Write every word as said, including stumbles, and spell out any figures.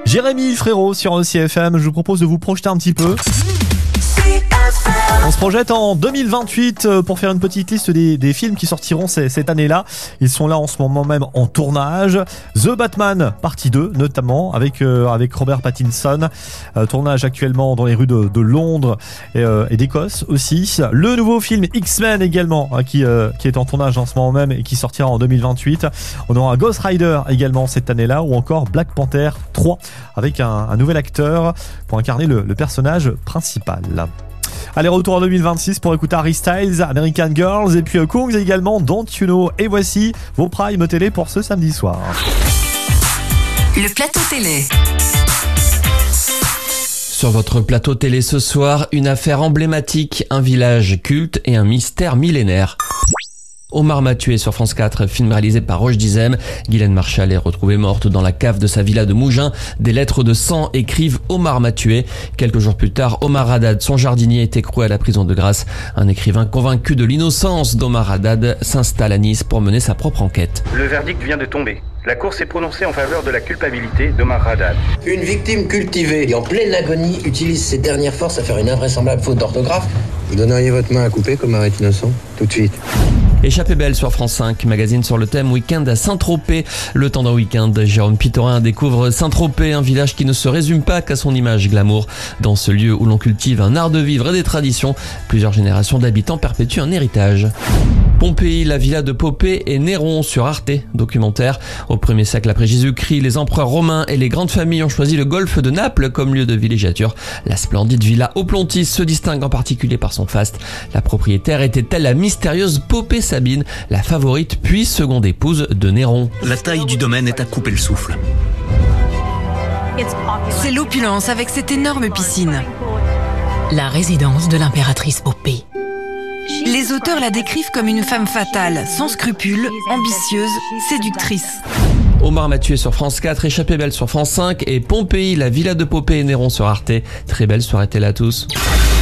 Jérémy Frérot sur C F M, je vous propose de vous projeter un petit peu. On se projette en deux mille vingt-huit pour faire une petite liste des, des films qui sortiront cette année-là. Ils sont là en ce moment même en tournage. The Batman partie deux notamment avec euh, avec Robert Pattinson. Euh, tournage actuellement dans les rues de, de Londres et, euh, et d'Écosse aussi. Le nouveau film X-Men également hein, qui euh, qui est en tournage en ce moment même et qui sortira en deux mille vingt-huit. On aura Ghost Rider également cette année-là ou encore Black Panther trois avec un, un nouvel acteur pour incarner le, le personnage principal. Allez, retour en deux mille vingt-six pour écouter Harry Styles, American Girls et puis Kungs également, Don't You Know. Et voici vos primes télé pour ce samedi soir. Le plateau télé. Sur votre plateau télé ce soir, une affaire emblématique, un village culte et un mystère millénaire. Omar m'a tué sur France quatre, film réalisé par Roche Dizem. Guylaine Marchal est retrouvée morte dans la cave de sa villa de Mougins. Des lettres de sang écrivent Omar m'a tué. Quelques jours plus tard, Omar Haddad, son jardinier, est écroué à la prison de Grasse. Un écrivain convaincu de l'innocence d'Omar Haddad s'installe à Nice pour mener sa propre enquête. Le verdict vient de tomber. La Cour s'est prononcée en faveur de la culpabilité d'Omar Haddad. Une victime cultivée et en pleine agonie utilise ses dernières forces à faire une invraisemblable faute d'orthographe. Vous donneriez votre main à couper comme un est innocent, tout de suite. Échappée belle sur France cinq, magazine sur le thème week-end à Saint-Tropez. Le temps d'un week-end, Jérôme Pitorin découvre Saint-Tropez, un village qui ne se résume pas qu'à son image glamour. Dans ce lieu où l'on cultive un art de vivre et des traditions, plusieurs générations d'habitants perpétuent un héritage. Pompéi, la villa de Popée et Néron sur Arte, documentaire. Au premier siècle après Jésus-Christ, les empereurs romains et les grandes familles ont choisi le golfe de Naples comme lieu de villégiature. La splendide villa Oplontis se distingue en particulier par son faste. La propriétaire était-elle la mystérieuse Popée Sabine, la favorite puis seconde épouse de Néron? La taille du domaine est à couper le souffle. C'est l'opulence avec cette énorme piscine. La résidence de l'impératrice Popée. Les auteurs la décrivent comme une femme fatale, sans scrupules, ambitieuse, séductrice. Omar m'a tué sur France quatre, Échappée belle sur France cinq et Pompéi, la villa de Popée et Néron sur Arte. Très belle soirée télé à tous.